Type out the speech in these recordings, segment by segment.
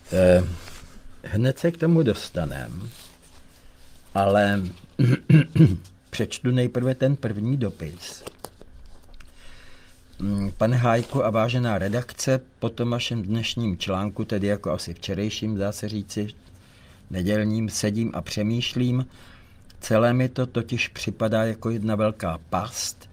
Hned se k tomu dostaneme, ale přečtu nejprve ten první dopis. Pane Hájku a vážená redakce, po tom vašem dnešním článku, tedy jako asi včerejším, dá se říci, nedělním, sedím a přemýšlím. Celé mi to totiž připadá jako jedna velká past,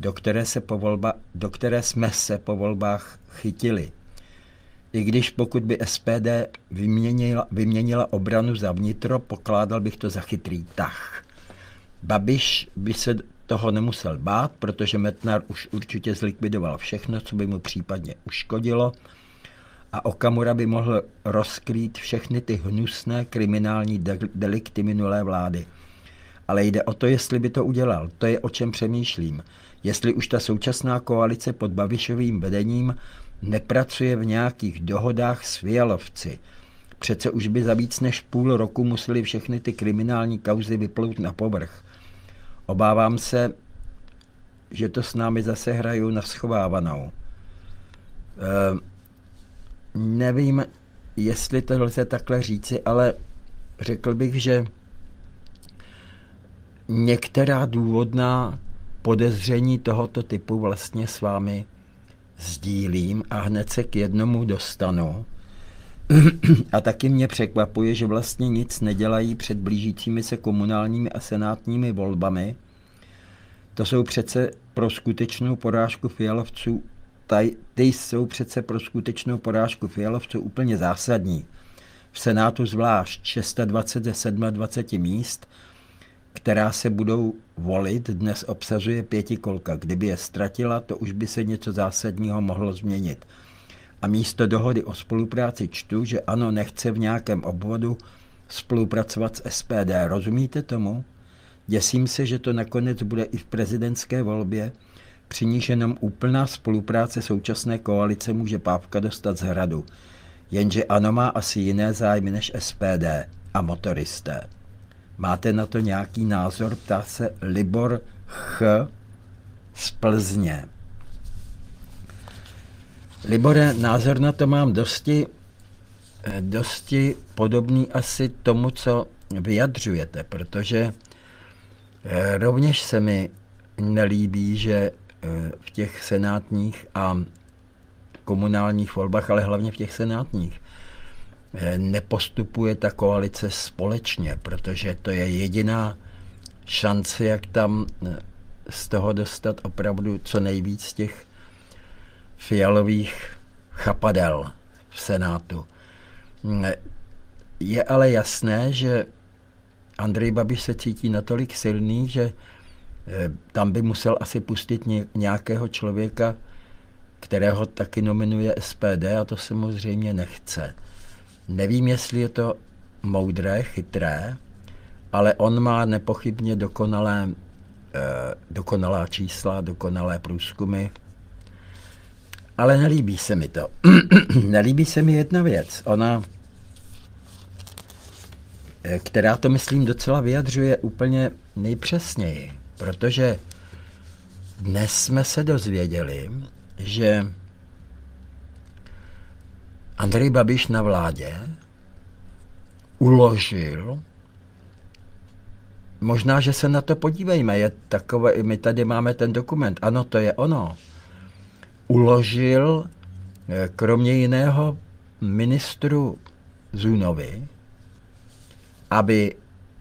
do které jsme se po volbách chytili. I když pokud by SPD vyměnila obranu za vnitro, pokládal bych to za chytrý tah. Babiš by se toho nemusel bát, protože Metnar už určitě zlikvidoval všechno, co by mu případně uškodilo, a Okamura by mohl rozkrýt všechny ty hnusné kriminální delikty minulé vlády. Ale jde o to, jestli by to udělal. To je, o čem přemýšlím. Jestli už ta současná koalice pod Babišovým vedením nepracuje v nějakých dohodách s Fialovci. Přece už by za víc než půl roku museli všechny ty kriminální kauzy vyplout na povrch. Obávám se, že to s námi zase hrajou na schovávanou. Nevím, jestli to lze takhle říci, ale řekl bych, že některá důvodná podezření tohoto typu vlastně s vámi sdílím a hned se k jednomu dostanu. A taky mě překvapuje, že vlastně nic nedělají před blížícími se komunálními a senátními volbami. To jsou přece pro skutečnou porážku Fialovců, ty jsou přece pro skutečnou porážku Fialovců úplně zásadní. V Senátu zvlášť 620 ze 27 míst, která se budou volit, dnes obsazuje pětikolka. Kdyby je ztratila, to už by se něco zásadního mohlo změnit. A místo dohody o spolupráci čtu, že ANO nechce v nějakém obvodu spolupracovat s SPD. Rozumíte tomu? Děsím se, že to nakonec bude i v prezidentské volbě, při níž jenom úplná spolupráce současné koalice může Pávka dostat z hradu. Jenže ANO má asi jiné zájmy než SPD a motoristé. Máte na to nějaký názor? Ptá se Libor Ch. z Plzně. Libore, názor na to mám dosti podobný asi tomu, co vyjadřujete, protože rovněž se mi nelíbí, že v těch senátních a komunálních volbách, ale hlavně v těch senátních, nepostupuje ta koalice společně, protože to je jediná šance, jak tam z toho dostat opravdu co nejvíc těch Fialových chapadel v Senátu. Je ale jasné, že Andrej Babiš se cítí natolik silný, že tam by musel asi pustit nějakého člověka, kterého taky nominuje SPD, a to se mu zřejmě nechce. Nevím, jestli je to moudré, chytré, ale on má nepochybně dokonalá čísla, dokonalé průzkumy. Ale nelíbí se mi to. Nelíbí se mi jedna věc. Ona, která to, myslím, docela vyjadřuje úplně nejpřesněji. Protože dnes jsme se dozvěděli, že Andrej Babiš na vládě uložil, možná, že se na to podívejme, je takové, my tady máme ten dokument, ano, to je ono, uložil kromě jiného ministru Zunovi, aby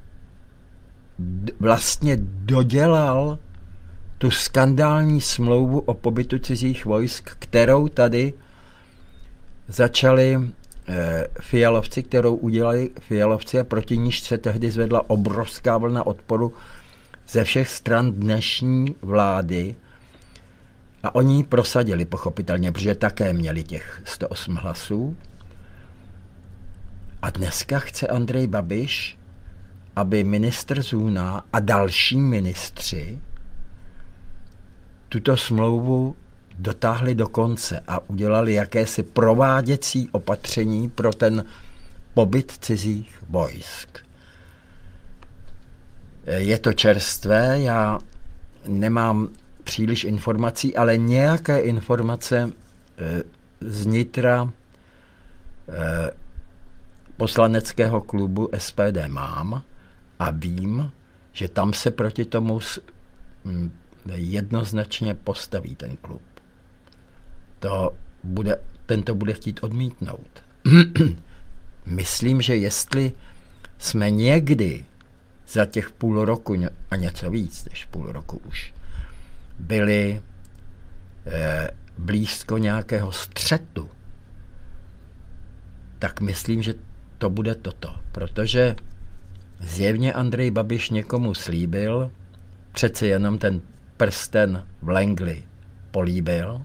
vlastně dodělal tu skandální smlouvu o pobytu cizích vojsk, kterou tady začali Fialovci, kterou udělali Fialovci a proti níž se tehdy zvedla obrovská vlna odporu ze všech stran dnešní vlády. A oni ji prosadili pochopitelně, protože také měli těch 108 hlasů. A dneska chce Andrej Babiš, aby ministr Zuna a další ministři tuto smlouvu dotáhli do konce a udělali jakési prováděcí opatření pro ten pobyt cizích vojsk. Je to čerstvé, já nemám příliš informací, ale nějaké informace z nitra poslaneckého klubu SPD mám a vím, že tam se proti tomu jednoznačně postaví ten klub. Tento bude chtít odmítnout. Myslím, že jestli jsme někdy za těch půl roku a něco víc než půl roku už byli blízko nějakého střetu, tak myslím, že to bude toto. Protože zjevně Andrej Babiš někomu slíbil, přece jenom ten prsten v Langley políbil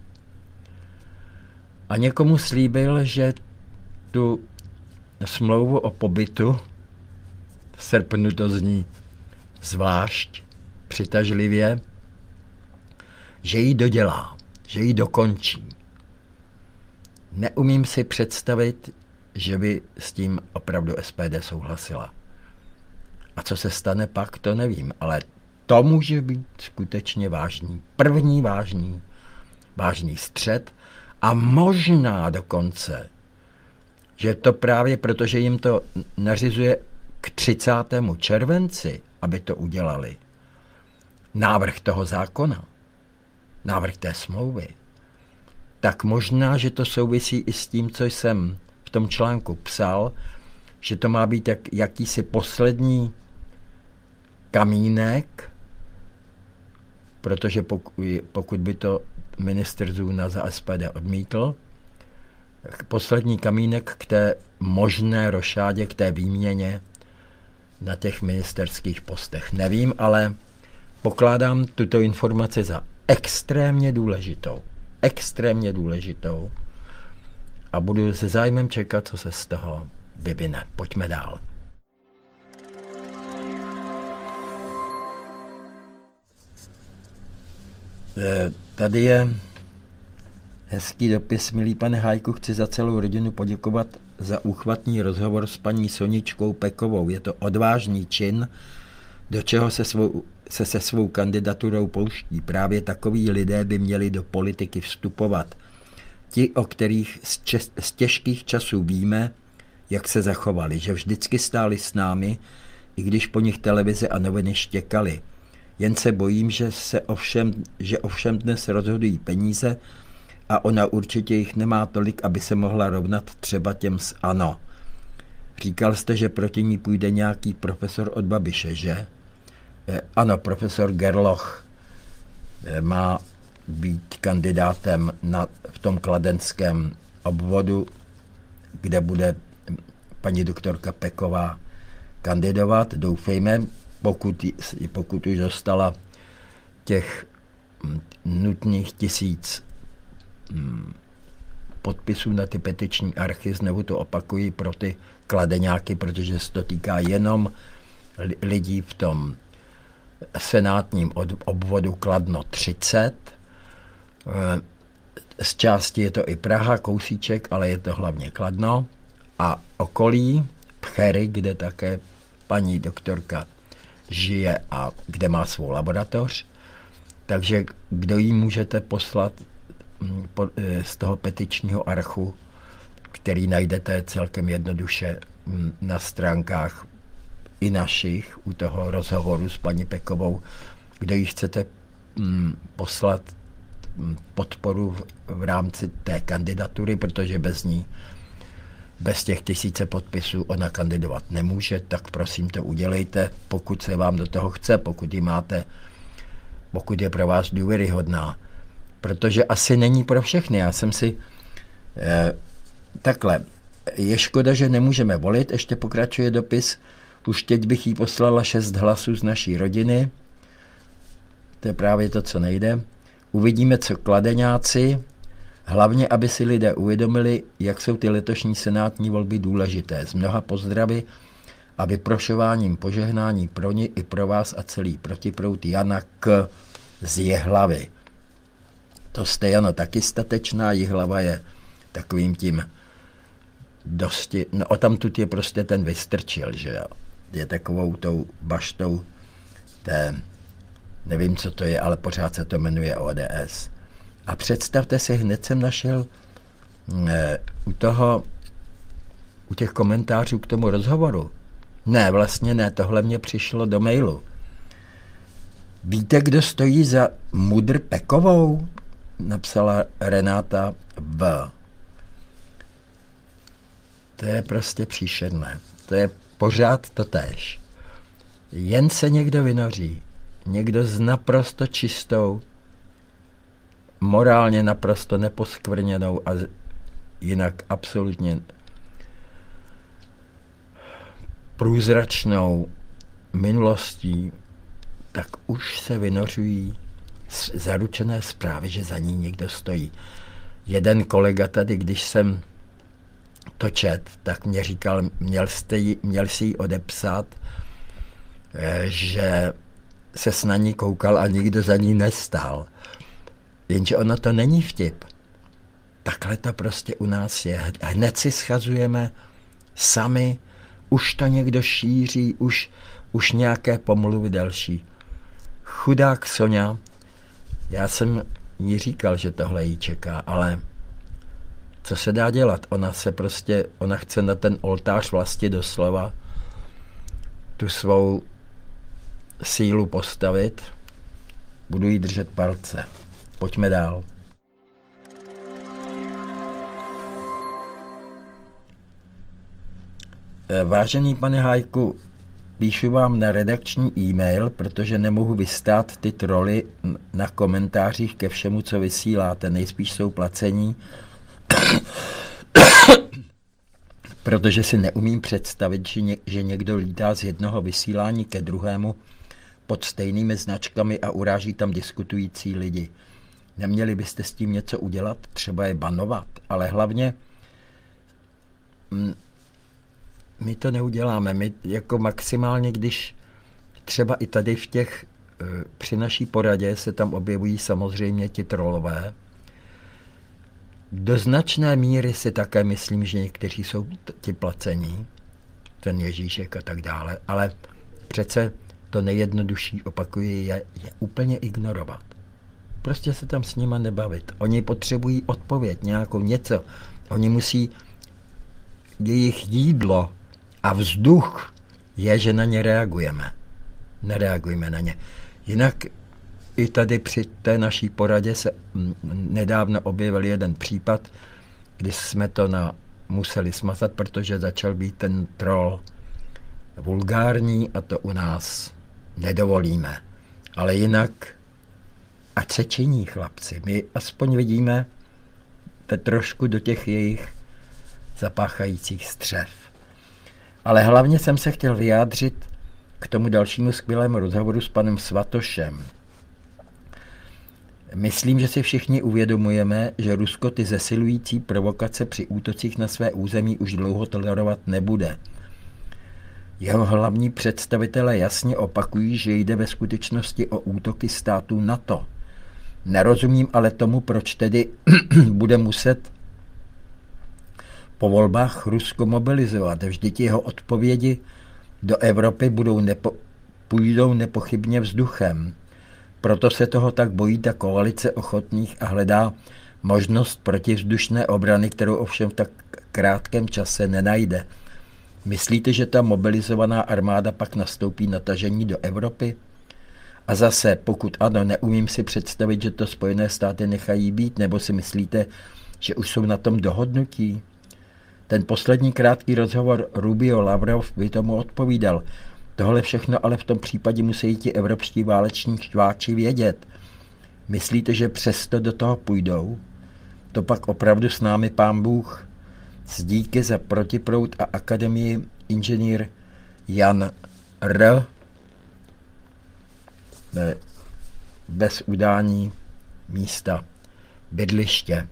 a někomu slíbil, že tu smlouvu o pobytu, v srpnu to zní zvlášť přitažlivě, že ji dodělá, že ji dokončí. Neumím si představit, že by s tím opravdu SPD souhlasila. A co se stane pak, to nevím, ale to může být skutečně vážný, první vážný střet a možná dokonce, že to právě protože jim to nařizuje k 30. červenci, aby to udělali, návrh toho zákona, návrh té smlouvy, tak možná, že to souvisí i s tím, co jsem v tom článku psal, že to má být jakýsi poslední kamínek, protože pokud by to ministr Zůna za SPD odmítl, poslední kamínek k té možné rošádě, k té výměně na těch ministerských postech. Nevím, ale pokládám tuto informaci za extrémně důležitou a budu se zájmem čekat, co se z toho vyvine. Pojďme dál. Tady je hezký dopis. Milý pane Hájku, chci za celou rodinu poděkovat za úchvatný rozhovor s paní Soničkou Pekovou. Je to odvážný čin, do čeho se svou kandidaturou pouští. Právě takoví lidé by měli do politiky vstupovat. Ti, o kterých z těžkých časů víme, jak se zachovali, že vždycky stáli s námi, i když po nich televize a noviny štěkaly. Jen se bojím, že ovšem dnes rozhodují peníze a ona určitě jich nemá tolik, aby se mohla rovnat třeba těm z ANO. Říkal jste, že proti ní půjde nějaký profesor od Babiše, že? Ano, profesor Gerloch má být kandidátem v tom kladenském obvodu, kde bude paní doktorka Peková kandidovat. Doufejme, pokud už dostala těch nutných 1000 podpisů na ty petiční archy, znovu to opakuji pro ty kladeňáky, protože se to týká jenom lidí v tom senátním obvodu Kladno 30. Z části je to i Praha, kousíček, ale je to hlavně Kladno. A okolí Pchery, kde také paní doktorka žije a kde má svou laboratoř. Takže kdo jí můžete poslat z toho petičního archu, který najdete celkem jednoduše na stránkách i našich, u toho rozhovoru s paní Pekovou, kdo jí chcete poslat podporu v rámci té kandidatury, protože bez těch 1000 podpisů ona kandidovat nemůže, tak prosím to udělejte, pokud se vám do toho chce, pokud je pro vás důvěryhodná. Protože asi není pro všechny. Já jsem si takhle. Je škoda, že nemůžeme volit, ještě pokračuje dopis. Už teď bych jí poslala 6 hlasů z naší rodiny. To je právě to, co nejde. Uvidíme, co kladeňáci. Hlavně, aby si lidé uvědomili, jak jsou ty letošní senátní volby důležité. Z mnoha pozdravy a vyprošováním požehnání pro ně i pro vás a celý protiproud Jana K. z Jihlavy. To jste, Jano, taky statečná. Jihlava je takovým tím dosti... No o tamtud je prostě ten Vystrčil, že jo. Je takovou tou baštou té... Nevím, co to je, ale pořád se to jmenuje ODS. A představte si, hned jsem našel u toho u těch komentářů k tomu rozhovoru. Ne, vlastně ne, tohle mě přišlo do mailu. Víte, kdo stojí za Mudr Pekovou? Napsala Renáta V. To je prostě příšerné. To je pořád totéž. Jen se někdo vynoří. Někdo s naprosto čistou, morálně naprosto neposkvrněnou a jinak absolutně průzračnou minulostí, tak už se vynořují zaručené zprávy, že za ní někdo stojí. Jeden kolega tady, když jsem to čet, tak mě říkal, měl si ji odepsat, že se na ní koukal a nikdo za ní nestál. Jenže ono to není vtip. Takhle to prostě u nás je. Hned si schazujeme sami, už to někdo šíří, už nějaké pomluvy další. Chudák Soňa, já jsem jí říkal, že tohle jí čeká, ale co se dá dělat? Ona chce na ten oltář vlasti doslova tu svou sílu postavit. Budu jí držet palce. Pojďme dál. Vážený pane Hájku, píšu vám na redakční e-mail, protože nemohu vystát ty troly na komentářích ke všemu, co vysíláte. Nejspíš jsou placení, protože si neumím představit, že někdo lítá z jednoho vysílání ke druhému pod stejnými značkami a uráží tam diskutující lidi. Neměli byste s tím něco udělat, třeba je banovat, ale hlavně my to neuděláme. My jako maximálně, když třeba i tady při naší poradě se tam objevují samozřejmě ti trolové. Do značné míry si také myslím, že někteří jsou ti placení, ten Ježíšek a tak dále, ale přece to nejjednodušší, opakuji, je úplně ignorovat. Prostě se tam s nima nebavit. Oni potřebují odpověď, nějakou něco. Oni musí, jejich jídlo a vzduch je, že na ně reagujeme. Nereagujeme na ně. Jinak i tady při té naší poradě se nedávno objevil jeden případ, kdy jsme to museli smazat, protože začal být ten troll vulgární a to u nás nedovolíme. Ale jinak, ať se činí, chlapci. My aspoň vidíme trošku do těch jejich zapáchajících střev. Ale hlavně jsem se chtěl vyjádřit k tomu dalšímu skvělému rozhovoru s panem Svatošem. Myslím, že si všichni uvědomujeme, že Rusko ty zesilující provokace při útocích na své území už dlouho tolerovat nebude. Jeho hlavní představitelé jasně opakují, že jde ve skutečnosti o útoky států NATO. Nerozumím ale tomu, proč tedy bude muset po volbách Rusko mobilizovat. Vždyť jeho odpovědi do Evropy půjdou nepochybně vzduchem. Proto se toho tak bojí ta koalice ochotných a hledá možnost protivzdušné obrany, kterou ovšem v tak krátkém čase nenajde. Myslíte, že ta mobilizovaná armáda pak nastoupí na tažení do Evropy? A zase, pokud ano, neumím si představit, že to Spojené státy nechají být, nebo si myslíte, že už jsou na tom dohodnutí? Ten poslední krátký rozhovor Rubio-Lavrov by tomu odpovídal. Tohle všechno ale v tom případě musí ti evropští váleční štváči vědět. Myslíte, že přesto do toho půjdou? To pak opravdu s námi pán Bůh. S díky za Protiproud a akademii inženýr Jan R. Bez udání místa bydliště.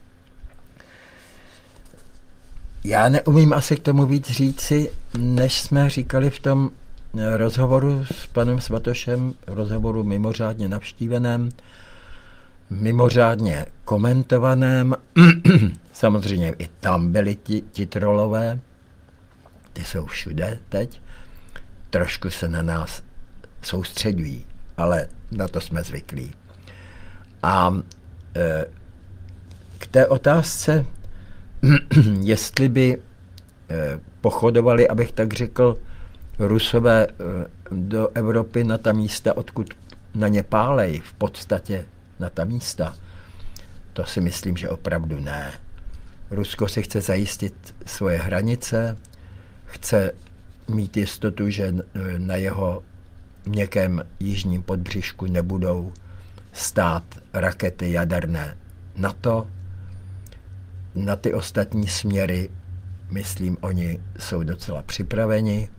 Já neumím asi k tomu víc říci, než jsme říkali v tom rozhovoru s panem Svatošem, rozhovoru mimořádně navštíveném, mimořádně komentovaném. Samozřejmě i tam byli ti trolové, ty jsou všude teď, trošku se na nás soustředují, ale na to jsme zvyklí. A k té otázce, jestli by pochodovali, abych tak řekl, Rusové do Evropy na ta místa, odkud na ně pálej, v podstatě na ta místa. To si myslím, že opravdu ne. Rusko si chce zajistit svoje hranice, chce mít jistotu, že na jeho měkkém jižním podbřišku nebudou stát rakety jaderné NATO. Na ty ostatní směry, myslím, oni jsou docela připraveni.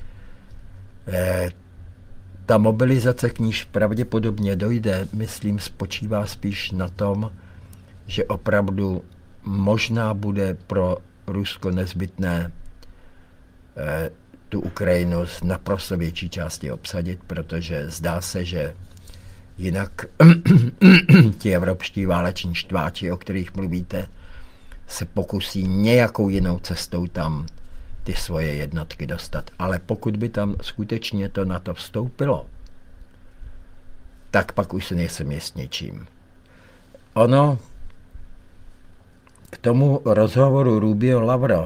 Ta mobilizace, k níž pravděpodobně dojde, myslím, spočívá spíš na tom, že opravdu možná bude pro Rusko nezbytné tu Ukrajinu z naprosto větší části obsadit, protože zdá se, že jinak ti evropští váleční štváči, o kterých mluvíte, se pokusí nějakou jinou cestou tam ty svoje jednotky dostat. Ale pokud by tam skutečně to na to vstoupilo, tak pak už se nejsem jist ničím. Ono k tomu rozhovoru Rubio-Lavrov,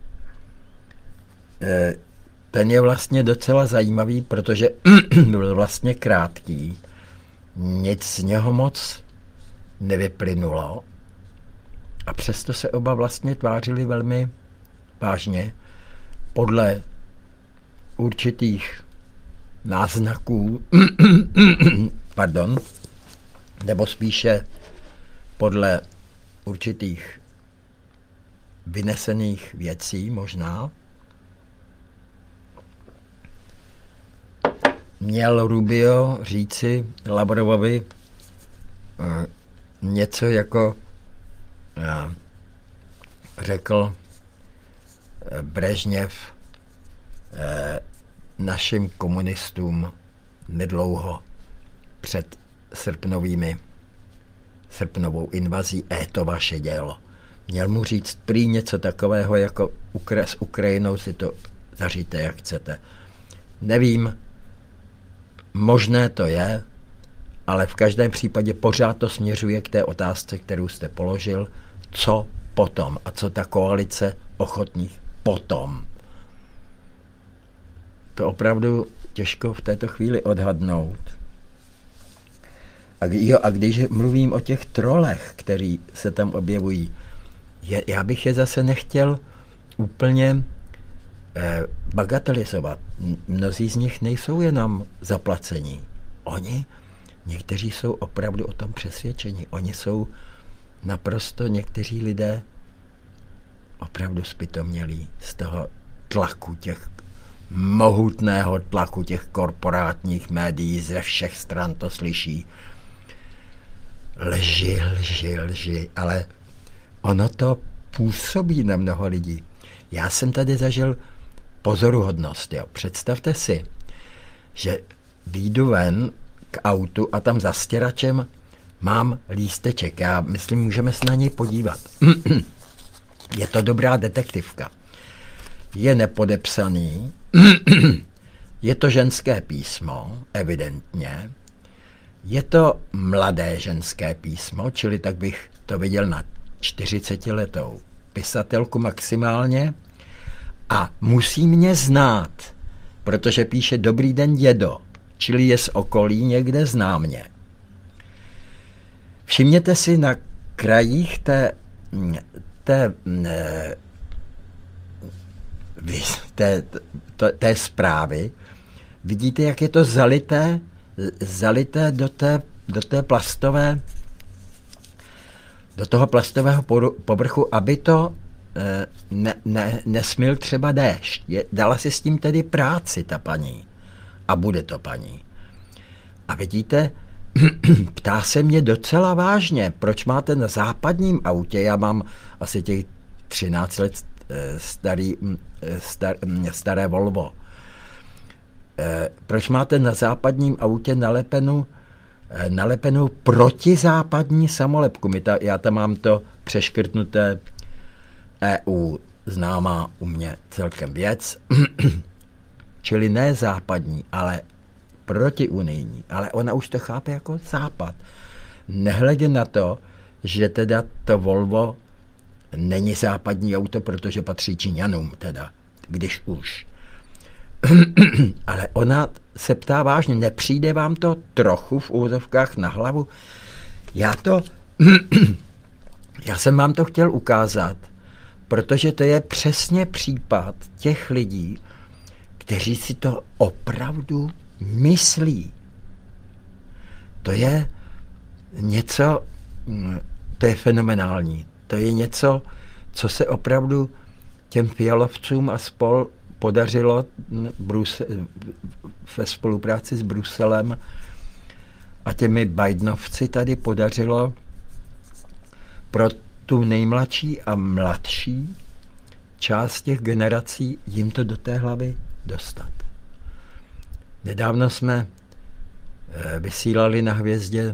ten je vlastně docela zajímavý, protože byl vlastně krátký. Nic z něho moc nevyplynulo a přesto se oba vlastně tvářili velmi vážně. Podle určitých náznaků, pardon, nebo spíše podle určitých vynesených věcí možná, měl Rubio říci Lavrovovi něco jako řekl Brežněv našim komunistům nedlouho před srpnovou invazí, to vaše dělo. Měl mu říct prý něco takového, jako s Ukrajinou si to zaříte, jak chcete. Nevím, možné to je, ale v každém případě pořád to směřuje k té otázce, kterou jste položil, co potom a co ta koalice ochotných potom. To opravdu těžko v této chvíli odhadnout. A když mluvím o těch trolech, který se tam objevují, já bych je zase nechtěl úplně bagatelizovat. Mnozí z nich nejsou jenom zaplacení. Někteří jsou opravdu o tom přesvědčeni. Oni jsou naprosto někteří lidé opravdu zpytomělí z toho tlaku, těch mohutného tlaku těch korporátních médií, ze všech stran to slyší. Lži, ale ono to působí na mnoho lidí. Já jsem tady zažil pozoruhodnost. Jo. Představte si, že vyjdu ven k autu a tam za stěračem mám lísteček. Já myslím, můžeme se na něj podívat. Je to dobrá detektivka. Je nepodepsaný. Je to ženské písmo, evidentně. Je to mladé ženské písmo, čili tak bych to viděl na 40letou pisatelku maximálně. A musí mě znát, protože píše Dobrý den, dědo, čili je z okolí, někde zná mě. Všimněte si na krajích té zprávy, vidíte, jak je to zalité do toho plastového povrchu, aby to nesmil třeba déšť. Dala si s tím tedy práci ta paní. A bude to paní. A vidíte, ptá se mě docela vážně, proč máte na západním autě, já mám asi těch 13 let staré Volvo, proč máte na západním autě nalepenou protizápadní samolepku. Já tam mám to přeškrtnuté EU, známá u mě celkem věc, čili ne západní, ale protiunijní, ale ona už to chápe jako západ. Nehledě na to, že teda to Volvo není západní auto, protože patří Číňanům teda, když už. Ale ona se ptá vážně, nepřijde vám to trochu v úvozovkách na hlavu? Já jsem vám to chtěl ukázat, protože to je přesně případ těch lidí, kteří si to opravdu myslí. To je něco, to je fenomenální. To je něco, co se opravdu těm fialovcům a spol podařilo ve spolupráci s Bruselem a těmi Bidenovci tady podařilo pro tu nejmladší a mladší část těch generací jim to do té hlavy dostat. Nedávno jsme vysílali na Hvězdě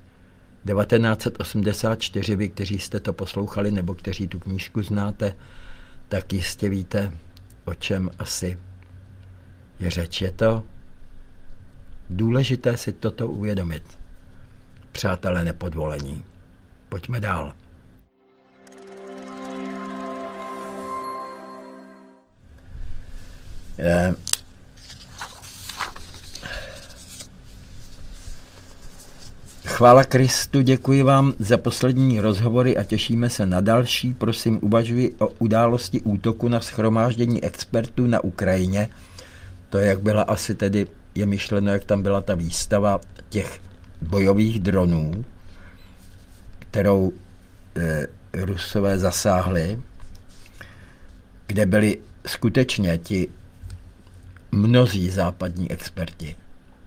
1984, vy, kteří jste to poslouchali nebo kteří tu knížku znáte, tak jistě víte, o čem asi je řeč. Je to důležité si toto uvědomit. Přátelé nepodvolení. Pojďme dál. Chvála Kristu, děkuji vám za poslední rozhovory a těšíme se na další. Prosím, uvažuji o události útoku na shromáždění expertů na Ukrajině. To, jak byla asi tedy, je myšleno, jak tam byla ta výstava těch bojových dronů, kterou Rusové zasáhli, kde byli skutečně ti mnozí západní experti.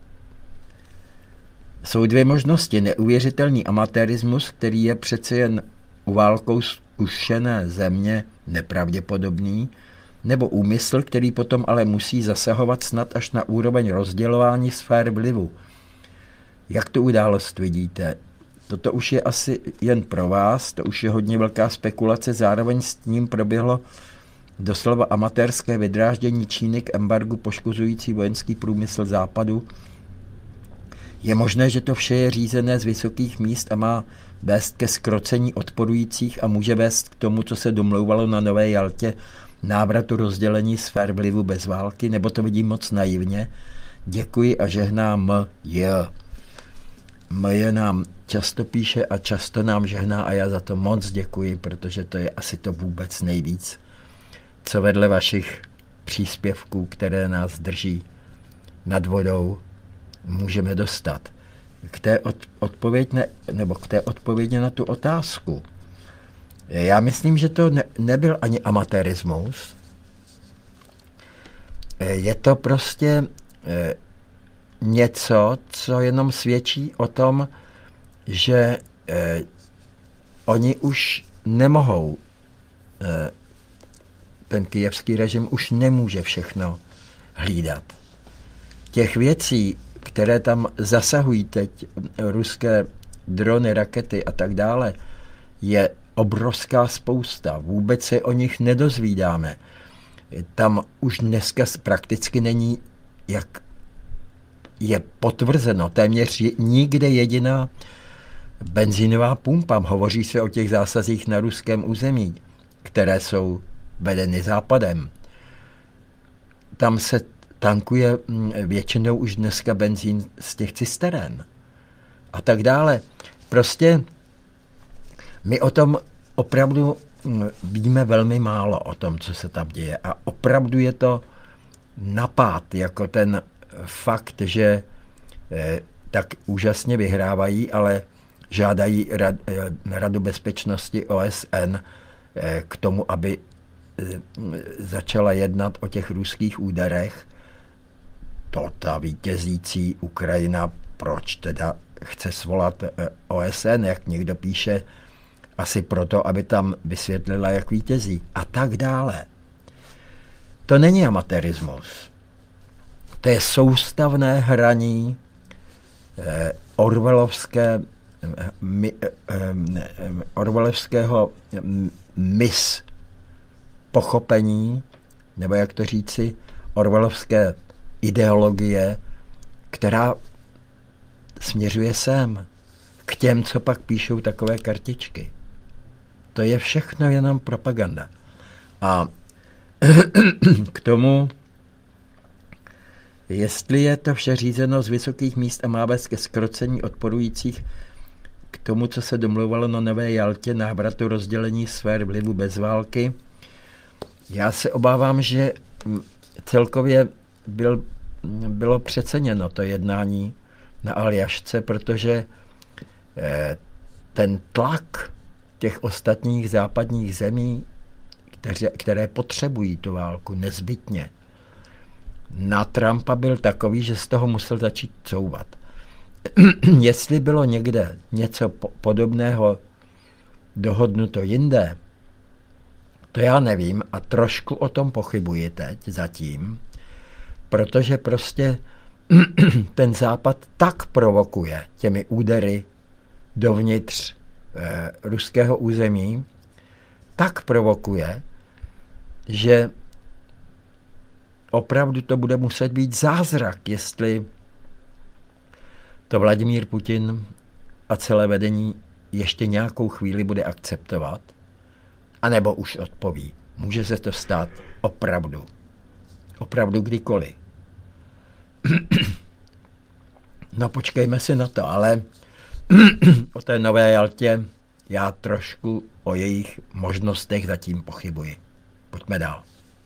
Jsou dvě možnosti. Neuvěřitelný amatérismus, který je přece jen u válkou zkušené země nepravděpodobný, nebo úmysl, který potom ale musí zasahovat snad až na úroveň rozdělování sfér vlivu. Jak tu událost vidíte? Toto už je asi jen pro vás, to už je hodně velká spekulace, zároveň s tím proběhlo doslova amatérské vydráždění Číny k embargu poškozující vojenský průmysl západu. Je možné, že to vše je řízené z vysokých míst a má vést ke zkrocení odporujících a může vést k tomu, co se domlouvalo na Nové Jaltě, návratu rozdělení sfér vlivu bez války, nebo to vidím moc naivně. Děkuji a žehnám M.J. M.J. nám často píše a často nám žehná a já za to moc děkuji, protože to je asi to vůbec nejvíc, co vedle vašich příspěvků, které nás drží nad vodou, můžeme dostat. K té odpovědi na tu otázku. Já myslím, že to nebyl ani amatérismus. Je to prostě něco, co jenom svědčí o tom, že oni už nemohou, ten kyjevský režim už nemůže všechno hlídat. Těch věcí, které tam zasahují teď, ruské drony, rakety a tak dále, je obrovská spousta. Vůbec se o nich nedozvídáme. Tam už dneska prakticky není, jak je potvrzeno, téměř nikde jediná benzínová pumpa. Hovoří se o těch zásazích na ruském území, které jsou vedeny západem. Tam se tankuje většinou už dneska benzín z těch cisteren a tak dále. Prostě my o tom opravdu víme velmi málo, o tom, co se tam děje. A opravdu je to napád, jako ten fakt, že tak úžasně vyhrávají, ale žádají Radu bezpečnosti OSN k tomu, aby začala jednat o těch ruských úderech. To ta vítězící Ukrajina, proč teda chce svolat OSN, jak někdo píše, asi proto, aby tam vysvětlila, jak vítězí a tak dále. To není amatérismus. To je soustavné hraní orwellovského pochopení, nebo jak to říci, orwellovské ideologie, která směřuje sem, k těm, co pak píšou takové kartičky. to je všechno jenom propaganda. A k tomu, jestli je to vše řízeno z vysokých míst a má vést ke zkrocení odporujících k tomu, co se domluvalo na Nové Jaltě, návratu rozdělení sfér vlivu bez války, já se obávám, že celkově bylo přeceněno to jednání na Aljašce, protože ten tlak těch ostatních západních zemí, které potřebují tu válku nezbytně, na Trumpa byl takový, že z toho musel začít couvat. Jestli bylo někde něco podobného dohodnuto jinde, to já nevím a trošku o tom pochybuji teď zatím, protože prostě ten Západ tak provokuje těmi údery dovnitř ruského území, tak provokuje, že opravdu to bude muset být zázrak, jestli to Vladimír Putin a celé vedení ještě nějakou chvíli bude akceptovat, anebo už odpoví. Může se to stát opravdu. Opravdu kdykoliv. No počkejme si na to, ale o té Nové Jaltě já trošku o jejich možnostech zatím pochybuji. Pojďme dál.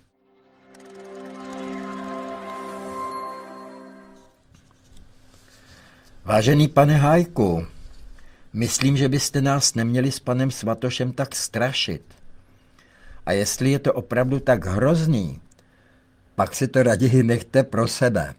Vážený pane Hájku, myslím, že byste nás neměli s panem Svatošem tak strašit. A jestli je to opravdu tak hrozný, pak si to raději nechte pro sebe.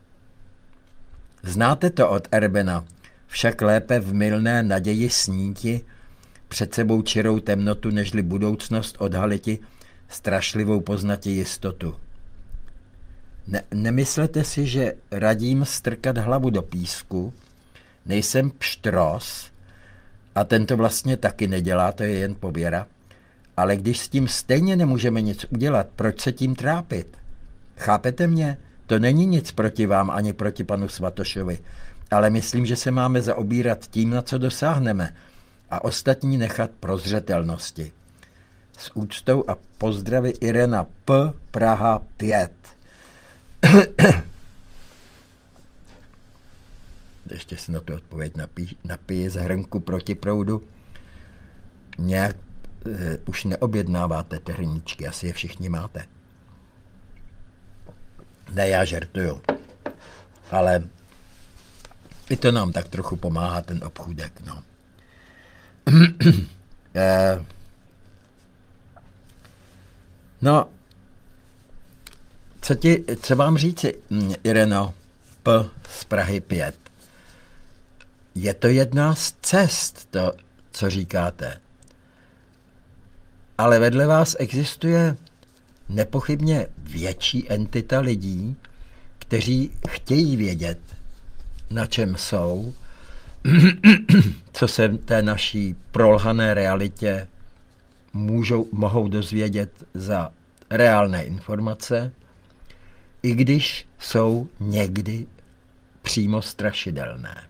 Znáte to od Erbena, však lépe v mylné naději sníti, před sebou čirou temnotu, nežli budoucnost odhaliti, strašlivou poznati jistotu. Nemyslete si, že radím strkat hlavu do písku, nejsem pštros a ten to vlastně taky nedělá, to je jen pověra, ale když s tím stejně nemůžeme nic udělat, proč se tím trápit? Chápete mě? To není nic proti vám ani proti panu Svatošovi, ale myslím, že se máme zaobírat tím, na co dosáhneme a ostatní nechat pro zřetelnosti. S úctou a pozdravy Irena P. Praha 5. Ještě si na tu odpověď napije z hrnku proti proudu. Nějak už neobjednáváte ty hrníčky, asi je všichni máte. Ne, já žertuju. Ale i to nám tak trochu pomáhá ten obchůdek, no. No, co vám říci, Ireno P. z Prahy 5? Je to jedna z cest, to, co říkáte. Ale vedle vás existuje nepochybně větší entita lidí, kteří chtějí vědět, na čem jsou, co se v té naší prolhané realitě mohou dozvědět za reálné informace, i když jsou někdy přímo strašidelné.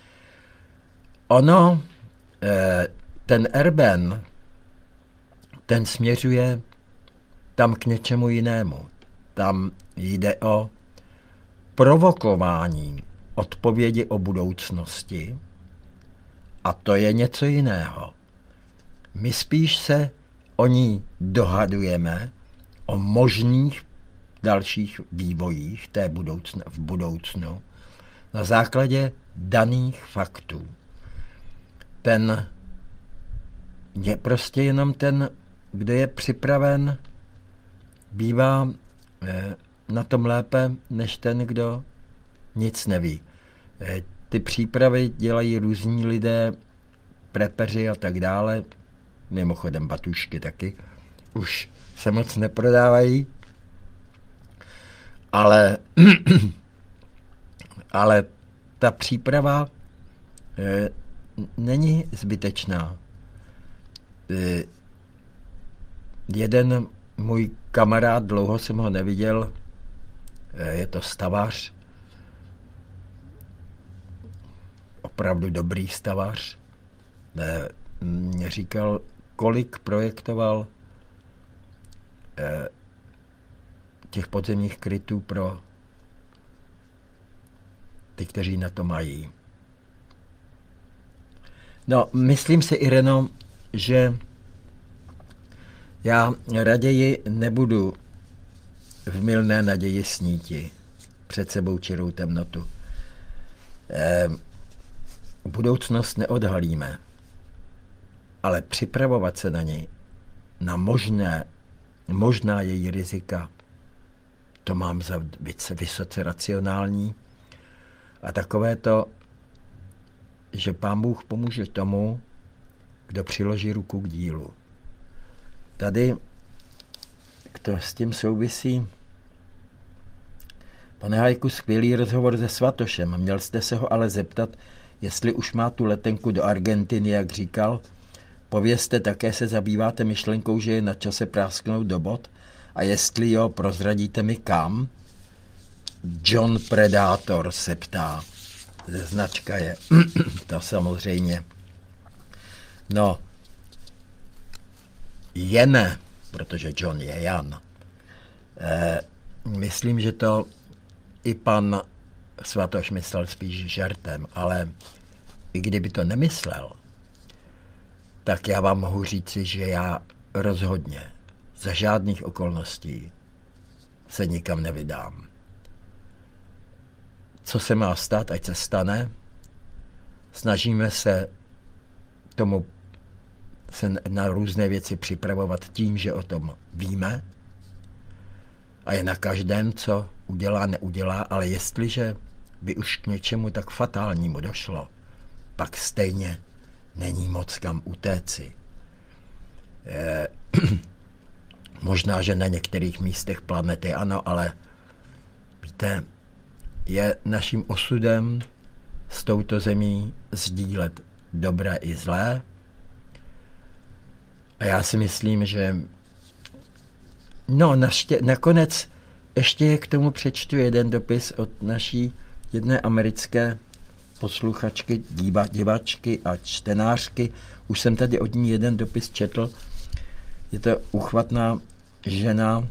Ono, ten Erben, ten směřuje tam k něčemu jinému. Tam jde o provokování odpovědi o budoucnosti a to je něco jiného. My spíš se o ní dohadujeme, o možných dalších vývojích v budoucnu na základě daných faktů. Ten je prostě jenom ten, kdo je připraven, bývá na tom lépe, než ten, kdo nic neví. Ty přípravy dělají různí lidé, prepeři a tak dále, mimochodem batušky taky, už se moc neprodávají, ale ta příprava není zbytečná. Jeden můj kamarád, dlouho jsem ho neviděl, je to stavař, opravdu dobrý stavař, mě říkal, kolik projektoval těch podzemních krytů pro ty, kteří na to mají. No, myslím si, Ireno, že já raději nebudu v mylné naději sníti před sebou čirou temnotu. Budoucnost neodhalíme, ale připravovat se na ní, na možná její rizika, to mám za vysoce racionální. A takové to, že Pán Bůh pomůže tomu, kdo přiloží ruku k dílu. Tady to s tím souvisí. Pane Hajku, skvělý rozhovor se Svatošem. Měl jste se ho ale zeptat, jestli už má tu letenku do Argentiny, jak říkal. Povězte, také se zabýváte myšlenkou, že je na čase prásknout do bod? A jestli jo, prozradíte mi kam? John Predator se ptá. Značka je. To samozřejmě. No, Jene, protože John je Jan. Myslím, že to i pan Svatoš myslel spíš žertem, ale i kdyby to nemyslel, tak já vám mohu říci, že já rozhodně za žádných okolností se nikam nevydám. Co se má stát, ať se stane. Snažíme se na různé věci připravovat tím, že o tom víme. A je na každém, co udělá, neudělá, ale jestliže by už k něčemu tak fatálnímu došlo, pak stejně není moc kam utéci. Možná, že na některých místech planety ano, ale víte, je naším osudem s touto zemí sdílet dobré i zlé. A já si myslím, že nakonec ještě k tomu přečtu jeden dopis od naší jedné americké posluchačky, divačky a čtenářky. Už jsem tady od ní jeden dopis četl. Je to uchvatná žena,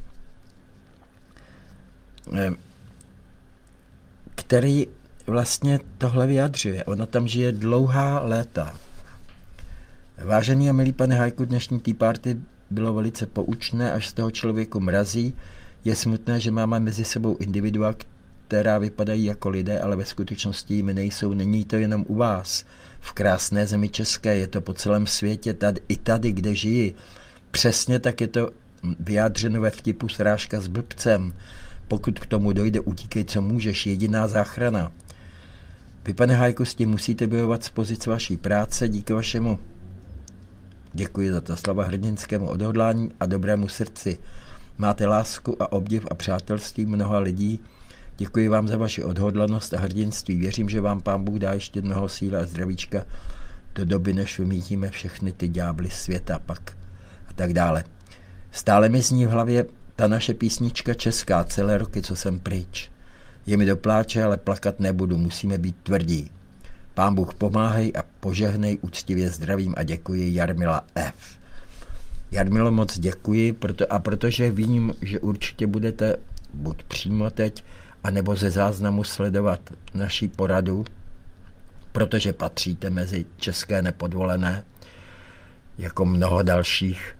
který vlastně tohle vyjadřuje. Ona tam žije dlouhá léta. Vážený a milý pane Hajku, dnešní Tea Party bylo velice poučné, až z toho člověku mrazí. Je smutné, že máme mezi sebou individua, která vypadají jako lidé, ale ve skutečnosti jimi nejsou. Není to jenom u vás. V krásné zemi české, je to po celém světě, i tady, kde žiji. Přesně tak je to vyjádřeno ve vtipu Srážka s blbcem. Pokud k tomu dojde, utíkej, co můžeš, jediná záchrana. Vy, pane Hajku, s tím musíte bojovat z pozice vaší práce, díky vašemu. Děkuji za to slova hrdinskému odhodlání a dobrému srdci. Máte lásku a obdiv a přátelství mnoha lidí. Děkuji vám za vaši odhodlanost a hrdinství. Věřím, že vám Pán Bůh dá ještě mnoho síly a zdravíčka do doby, než vymítíme všechny ty ďábly světa pak a tak dále. Stále mi zní v hlavě ta naše písnička česká, celé roky, co jsem pryč. Je mi do pláče, ale plakat nebudu, musíme být tvrdí. Pán Bůh pomáhej a požehnej, úctivě zdravím a děkuji, Jarmila F. Jarmilo, moc děkuji, protože vím, že určitě budete buď přímo teď, anebo ze záznamu sledovat naší poradu, protože patříte mezi české nepodvolené, jako mnoho dalších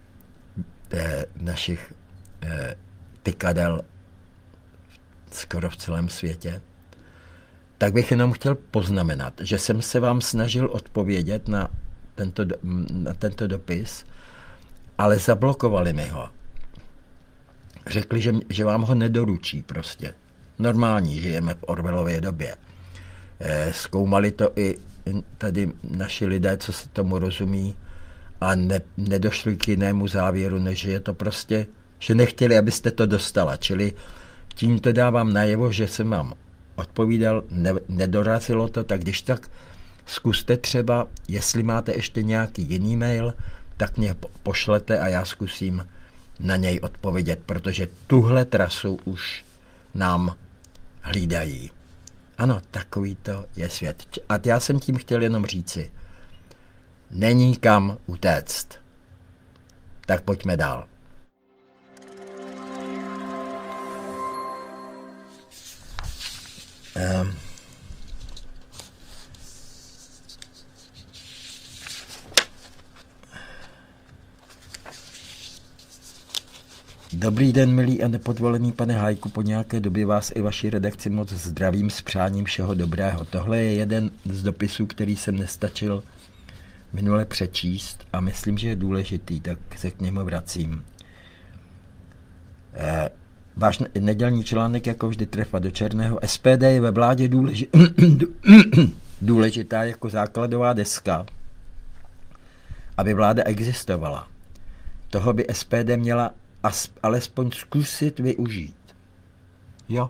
našich tykadel skoro v celém světě. Tak bych jenom chtěl poznamenat, že jsem se vám snažil odpovědět na tento dopis, ale zablokovali mi ho. Řekli, že vám ho nedoručí prostě. Normální, žijeme v Orwellově době. Zkoumali to i tady naši lidé, co se tomu rozumí, a nedošli k jinému závěru, než že je to prostě, že nechtěli, abyste to dostala. Čili tím to dávám najevo, že jsem vám odpovídal, nedorazilo to, tak když tak zkuste třeba, jestli máte ještě nějaký jiný mail, tak mě pošlete a já zkusím na něj odpovědět, protože tuhle trasu už nám hlídají. Ano, takový to je svět. A já jsem tím chtěl jenom říci, není kam utéct. Tak pojďme dál. Dobrý den, milý a nepodvolený pane Hájku, po nějaké době vás i vaši redakci moc zdravím s přáním všeho dobrého. Tohle je jeden z dopisů, který jsem nestačil minule přečíst a myslím, že je důležitý, tak se k němu vracím. Váš nedělní článek jako vždy trefa do černého. SPD je ve vládě důležitá jako základová deska, aby vláda existovala. Toho by SPD měla alespoň zkusit využít. Jo.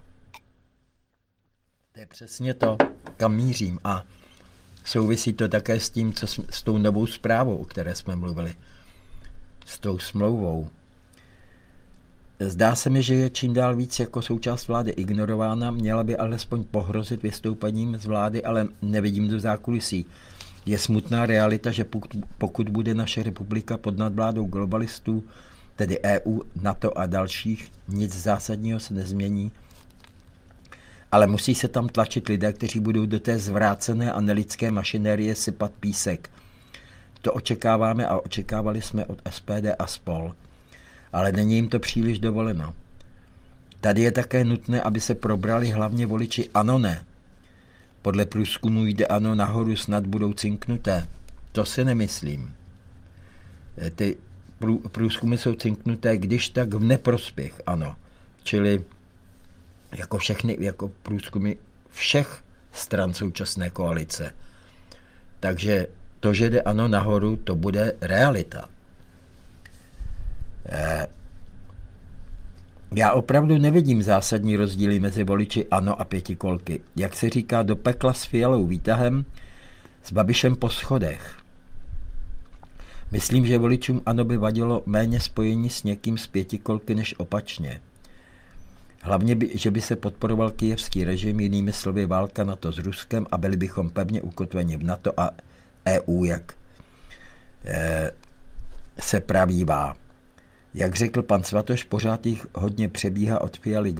To je přesně to, kam mířím. A souvisí to také s tím, s tou novou zprávou, o které jsme mluvili. S tou smlouvou. Zdá se mi, že je čím dál víc jako součást vlády ignorována, měla by alespoň pohrozit vystoupením z vlády, ale nevidím do zákulisí. Je smutná realita, že pokud bude naše republika pod nadvládou globalistů, tedy EU, NATO a dalších, nic zásadního se nezmění, ale musí se tam tlačit lidé, kteří budou do té zvrácené a nelidské mašinérie sypat písek. To očekáváme a očekávali jsme od SPD a spol. Ale není jim to příliš dovoleno. Tady je také nutné, aby se probrali hlavně voliči ANO ne. Podle průzkumu jde ANO nahoru, snad budou cinknuté. To si nemyslím. Ty průzkumy jsou cinknuté, když tak v neprospěch ANO. Čili jako všechny, jako průzkumy všech stran současné koalice. Takže to, že jde ANO nahoru, to bude realita. Já opravdu nevidím zásadní rozdíly mezi voliči ANO a pětikolky. Jak se říká, do pekla s Fialou výtahem, s Babišem po schodech. Myslím, že voličům ANO by vadilo méně spojení s někým z pětikolky než opačně. Hlavně, že by se podporoval kyjevský režim, jinými slovy válka NATO s Ruskem a byli bychom pevně ukotveni v NATO a EU, jak se pravívá. Jak řekl pan Svatoš, pořád jich hodně přebíhá od Fialy